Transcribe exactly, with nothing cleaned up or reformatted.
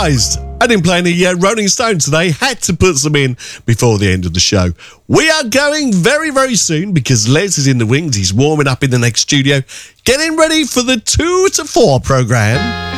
apologised. I didn't play any uh, Rolling Stones today. Had to put some in before the end of the show. We are going very, very soon because Les is in the wings. He's warming up in the next studio, getting ready for the two to four programme.